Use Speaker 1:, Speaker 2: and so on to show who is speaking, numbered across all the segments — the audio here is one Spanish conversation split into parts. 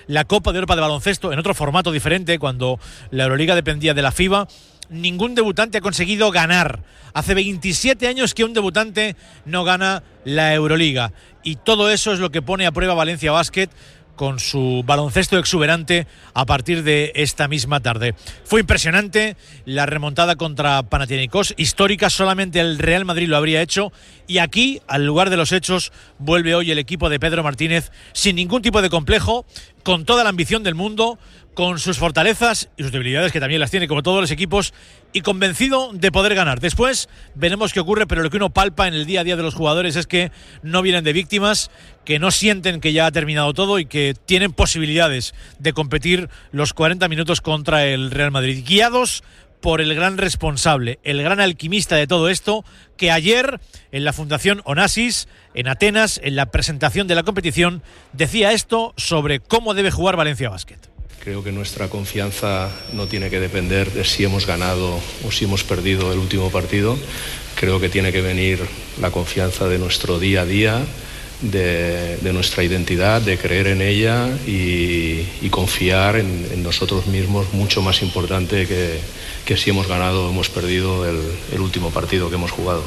Speaker 1: la Copa de Europa de baloncesto en otro formato diferente, cuando la Euroliga dependía de la FIBA. Ningún debutante ha conseguido ganar. Hace 27 años que un debutante no gana la Euroliga. Y todo eso es lo que pone a prueba Valencia Basket con su baloncesto exuberante a partir de esta misma tarde. Fue impresionante la remontada contra Panathinaikos, histórica, solamente el Real Madrid lo habría hecho, y aquí, al lugar de los hechos, vuelve hoy el equipo de Pedro Martínez sin ningún tipo de complejo, con toda la ambición del mundo, con sus fortalezas y sus debilidades, que también las tiene como todos los equipos, y convencido de poder ganar. Después veremos qué ocurre, pero lo que uno palpa en el día a día de los jugadores es que no vienen de víctimas, que no sienten que ya ha terminado todo y que tienen posibilidades de competir los 40 minutos contra el Real Madrid, guiados por el gran responsable, el gran alquimista de todo esto, que ayer en la Fundación Onassis, en Atenas, en la presentación de la competición, decía esto sobre cómo debe jugar Valencia Basket.
Speaker 2: Creo que nuestra confianza no tiene que depender de si hemos ganado o si hemos perdido el último partido. Creo que tiene que venir la confianza de nuestro día a día, de nuestra identidad, de creer en ella y confiar en nosotros mismos, mucho más importante que si hemos ganado o hemos perdido el último partido que hemos jugado.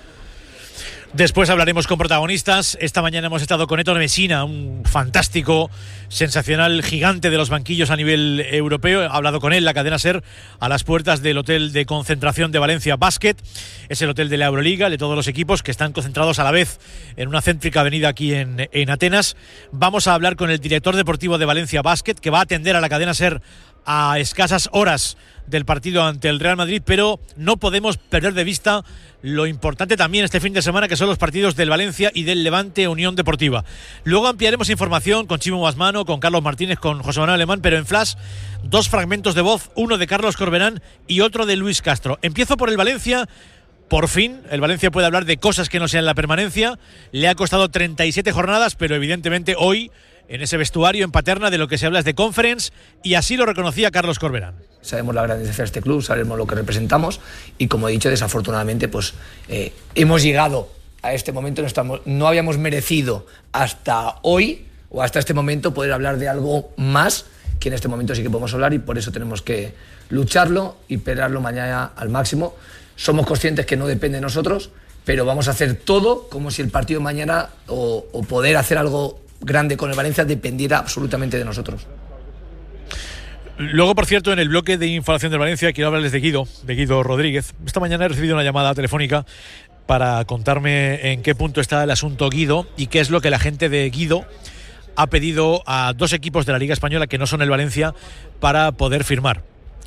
Speaker 1: Después hablaremos con protagonistas. Esta mañana hemos estado con Héctor Messina, un fantástico, sensacional gigante de los banquillos a nivel europeo. He hablado con él, la cadena SER, a las puertas del hotel de concentración de Valencia Basket. Es el hotel de la Euroliga, de todos los equipos que están concentrados a la vez en una céntrica avenida aquí en Atenas. Vamos a hablar con el director deportivo de Valencia Basket, que va a atender a la cadena SER a escasas horas del partido ante el Real Madrid, pero no podemos perder de vista lo importante también este fin de semana, que son los partidos del Valencia y del Levante Unión Deportiva. Luego ampliaremos información con Chimo Basmano, con Carlos Martínez, con José Manuel Alemán, pero en flash, dos fragmentos de voz, uno de Carlos Corberán y otro de Luis Castro. Empiezo por el Valencia. Por fin, el Valencia puede hablar de cosas que no sean la permanencia. Le ha costado 37 jornadas, pero evidentemente hoy, en ese vestuario en Paterna, de lo que se habla es de Conference, y así lo reconocía Carlos Corberán.
Speaker 3: Sabemos la grandeza de este club, sabemos lo que representamos, y como he dicho, desafortunadamente pues hemos llegado a este momento, no habíamos merecido hasta hoy o hasta este momento poder hablar de algo más, que en este momento sí que podemos hablar, y por eso tenemos que lucharlo y pelearlo mañana al máximo. Somos conscientes que no depende de nosotros, pero vamos a hacer todo como si el partido de mañana o poder hacer algo grande con el Valencia dependiera absolutamente de nosotros.
Speaker 1: Luego, por cierto, en el bloque de información del Valencia quiero hablarles de Guido Rodríguez. Esta mañana he recibido una llamada telefónica para contarme en qué punto está el asunto Guido y qué es lo que la gente de Guido ha pedido a dos equipos de la Liga Española que no son el Valencia para poder firmar.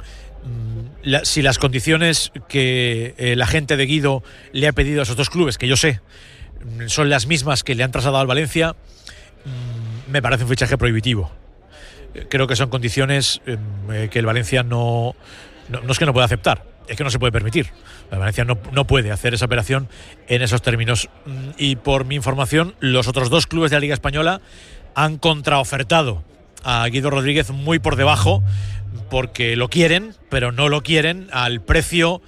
Speaker 1: Si las condiciones que la gente de Guido le ha pedido a esos dos clubes, que yo sé son las mismas que le han trasladado al Valencia, me parece un fichaje prohibitivo. Creo que son condiciones que el Valencia no es que no pueda aceptar, es que no se puede permitir. El Valencia no puede hacer esa operación en esos términos. Y por mi información, los otros dos clubes de la Liga Española han contraofertado a Guido Rodríguez muy por debajo, porque lo quieren, pero no lo quieren al precio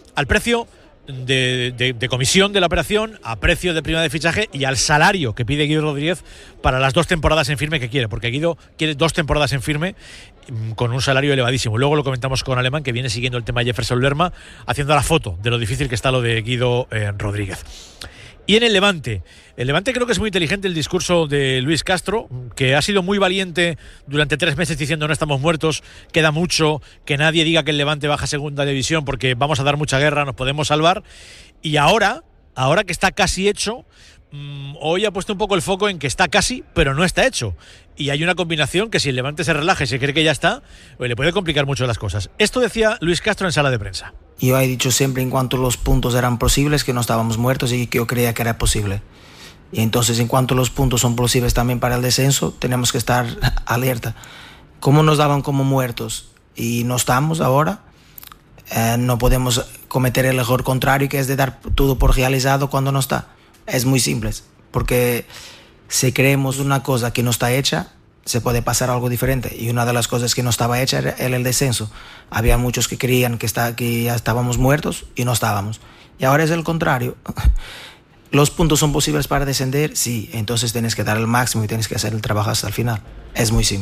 Speaker 1: de comisión de la operación, a precio de prima de fichaje y al salario que pide Guido Rodríguez para las 2 temporadas en firme que quiere, porque Guido quiere 2 temporadas en firme con un salario elevadísimo. Luego lo comentamos con Alemán, que viene siguiendo el tema de Jefferson Lerma, haciendo la foto de lo difícil que está lo de Guido Rodríguez. Y en el Levante creo que es muy inteligente el discurso de Luis Castro, que ha sido muy valiente durante 3 meses diciendo no estamos muertos, queda mucho, que nadie diga que el Levante baja a segunda división porque vamos a dar mucha guerra, nos podemos salvar. Y ahora que está casi hecho, hoy ha puesto un poco el foco en que está casi, pero no está hecho. Y hay una combinación que si el Levante se relaja y se cree que ya está, pues le puede complicar mucho las cosas. Esto decía Luis Castro en sala de prensa.
Speaker 4: Yo he dicho siempre en cuanto los puntos eran posibles que no estábamos muertos y que yo creía que era posible. Y entonces en cuanto los puntos son posibles también para el descenso, tenemos que estar alerta. Como nos daban como muertos y no estamos ahora, no podemos cometer el error contrario, que es de dar todo por realizado cuando no está. Es muy simple, porque si creemos una cosa que no está hecha, se puede pasar algo diferente, y una de las cosas que no estaba hecha era el descenso. Había muchos que creían que ya estábamos muertos y no estábamos, y ahora es el contrario. ¿Los puntos son posibles para descender? Sí, entonces tienes que dar el máximo y tienes que hacer el trabajo hasta el final. Es muy simple.